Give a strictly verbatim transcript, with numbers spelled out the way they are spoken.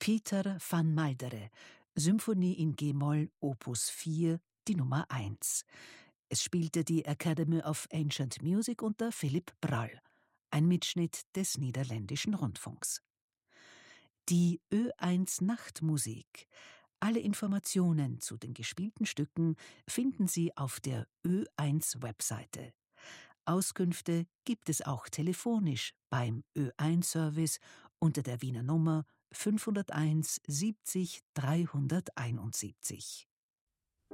Peter van Maldere, Symphonie in G-Moll, Opus vier, die Nummer eins. Es spielte die Academy of Ancient Music unter Philipp Brall, ein Mitschnitt des Niederländischen Rundfunks. Die Ö eins Nachtmusik. Alle Informationen zu den gespielten Stücken finden Sie auf der Ö eins Webseite. Auskünfte gibt es auch telefonisch beim Ö eins Service unter der Wiener Nummer fünfhunderteins siebzig dreihunderteinundsiebzig.